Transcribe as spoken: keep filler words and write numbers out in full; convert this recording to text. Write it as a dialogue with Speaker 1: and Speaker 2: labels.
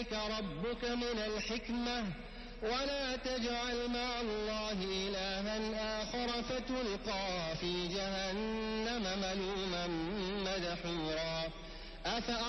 Speaker 1: ربك من الحكمة ولا تجعل مع الله إلها آخر فتلقى في جهنم ملوما مدحورا.